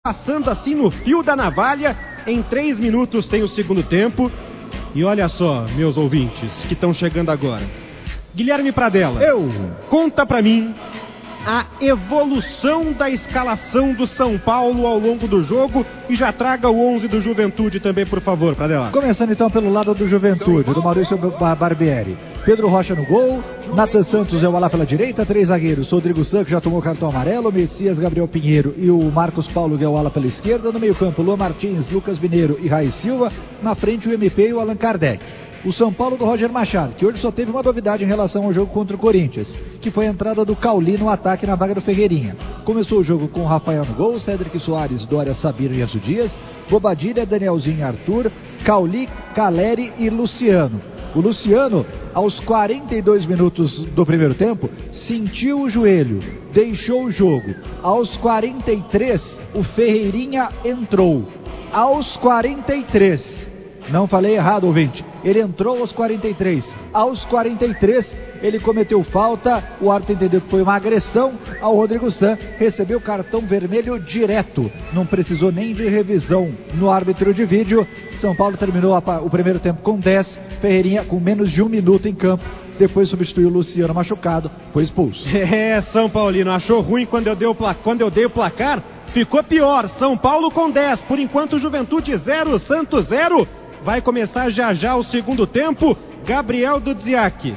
passando assim no fio da navalha. Em 3 minutos tem o segundo tempo. E olha só, meus ouvintes que estão chegando agora. Guilherme Pradella, conta pra mim a evolução da escalação do São Paulo ao longo do jogo e já traga o 11 do Juventude também, por favor, Pradella. Começando então pelo lado do Juventude, do Maurício Barbieri. Pedro Rocha no gol, Nathan Santos é o ala pela direita, 3 zagueiros, Rodrigo Santos, que já tomou cartão amarelo, Messias, Gabriel Pinheiro e o Marcos Paulo, que é o ala pela esquerda. No meio campo, Luan Martins, Lucas Mineiro e Raí Silva. Na frente, o MP e o Allan Kardec. O São Paulo do Roger Machado, que hoje só teve uma novidade em relação ao jogo contra o Corinthians, que foi a entrada do Cauli no ataque na vaga do Ferreirinha. Começou o jogo com o Rafael no gol, Cédric Soares, Dória, Sabino e Aço Dias, Bobadilha, Danielzinho e Arthur, Cauli, Caleri e Luciano. O Luciano, aos 42 minutos do primeiro tempo, sentiu o joelho, deixou o jogo. Aos 43, o Ferreirinha entrou. Aos 43... Não falei errado, ouvinte. Ele entrou aos 43. Aos 43, ele cometeu falta. O árbitro entendeu que foi uma agressão ao Rodrigo Santos. Recebeu cartão vermelho direto. Não precisou nem de revisão no árbitro de vídeo. São Paulo terminou o primeiro tempo com 10. Ferreirinha com menos de 1 minuto em campo. Depois substituiu o Luciano machucado. Foi expulso. São Paulino achou ruim quando eu dei o placar. Ficou pior. São Paulo com 10. Por enquanto, Juventude 0, Santos 0. Vai começar já o segundo tempo. Gabriel Dudziak.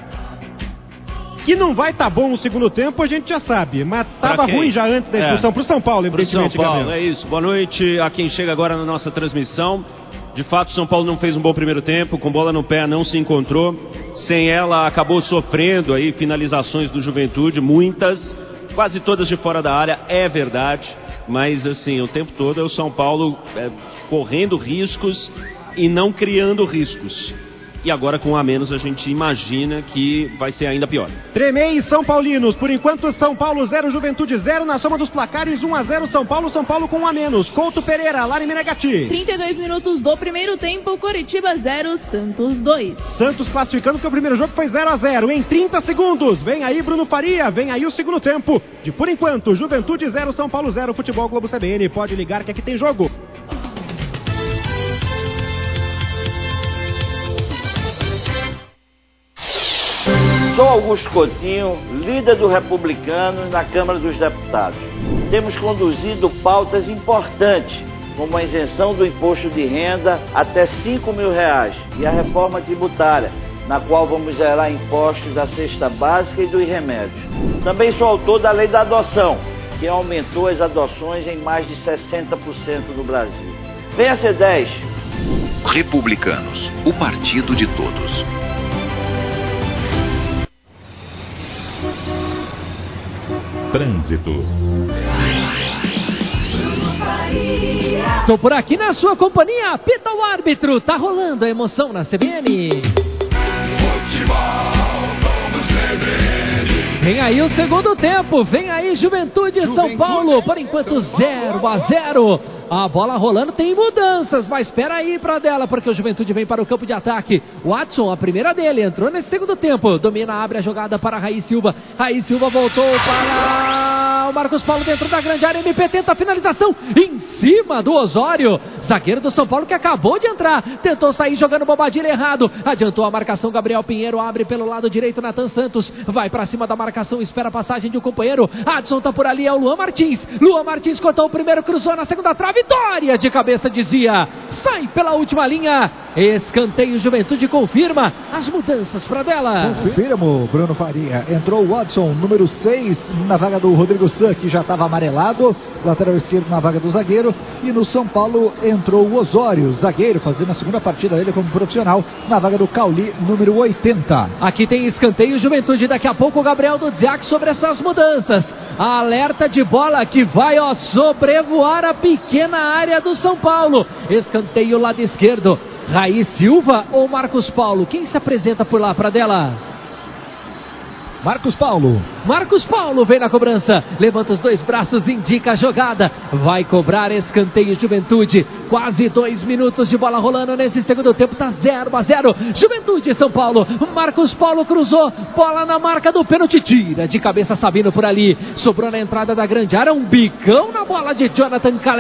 Que não vai estar bom o segundo tempo, a gente já sabe. Mas estava ruim já antes da expulsão. Para o São Paulo, evidentemente, São Paulo, Gabriel. É isso. Boa noite a quem chega agora na nossa transmissão. De fato, o São Paulo não fez um bom primeiro tempo. Com bola no pé, não se encontrou. Sem ela, acabou sofrendo aí finalizações do Juventude. Muitas, quase todas de fora da área, é verdade. Mas, assim, o tempo todo é o São Paulo correndo riscos e não criando riscos. E agora com a menos a gente imagina que vai ser ainda pior. Tremei São Paulinos. Por enquanto São Paulo 0, Juventude 0. Na soma dos placares 1-0 São Paulo com a menos. Couto Pereira, Lari Menegatti. 32 minutos do primeiro tempo. Coritiba 0, Santos 2. Santos classificando porque o primeiro jogo foi 0-0. Em 30 segundos. Vem aí Bruno Faria. Vem aí o segundo tempo. De por enquanto Juventude 0, São Paulo 0. Futebol Globo CBN. Pode ligar que aqui tem jogo. Sou Augusto Coutinho, líder dos republicanos na Câmara dos Deputados. Temos conduzido pautas importantes, como a isenção do imposto de renda até R$5.000 e a reforma tributária, na qual vamos zerar impostos da cesta básica e dos remédios. Também sou autor da lei da adoção, que aumentou as adoções em mais de 60% no Brasil. Venha ser 10. Republicanos, o partido de todos. Trânsito. Tô por aqui na sua companhia, apita o árbitro, tá rolando a emoção na CBN. Vem aí o segundo tempo, vem aí Juventude São Paulo, por enquanto 0-0. A bola rolando, tem mudanças, mas espera aí, Pradella, porque o Juventude vem para o campo de ataque. O Watson, a primeira dele, entrou nesse segundo tempo. Domina, abre a jogada para Raí Silva. Raí Silva voltou para o Marcos Paulo dentro da grande área. MP tenta a finalização em cima do Osório. Zagueiro do São Paulo que acabou de entrar. Tentou sair jogando Bobadilha errado. Adiantou a marcação, Gabriel Pinheiro abre pelo lado direito, Nathan Santos. Vai para cima da marcação, espera a passagem de um companheiro. Adson tá por ali, é o Luan Martins. Luan Martins cortou o primeiro, cruzou na segunda trave. Vitória de cabeça, dizia. Sai pela última linha. Escanteio, Juventude confirma as mudanças para dela. Confirmo, Bruno Faria. Entrou o Watson, número 6, na vaga do Rodrigo Santos, que já estava amarelado. Lateral esquerdo na vaga do zagueiro. E no São Paulo entrou o Osório, zagueiro, fazendo a segunda partida dele como profissional, na vaga do Cauli, número 80. Aqui tem escanteio, Juventude. Daqui a pouco o Gabriel Dudziak sobre essas mudanças. Alerta de bola que vai sobrevoar a pequena área do São Paulo. Escanteio lado esquerdo. Raí Silva ou Marcos Paulo? Quem se apresenta por lá, Pradella? Marcos Paulo. Marcos Paulo vem na cobrança. Levanta os dois braços, indica a jogada. Vai cobrar escanteio, Juventude. Quase 2 minutos de bola rolando nesse segundo tempo. Tá 0-0. Juventude São Paulo. Marcos Paulo cruzou. Bola na marca do pênalti. Tira de cabeça Sabino por ali. Sobrou na entrada da grande área. Um bicão na bola de Jonathan Caleri.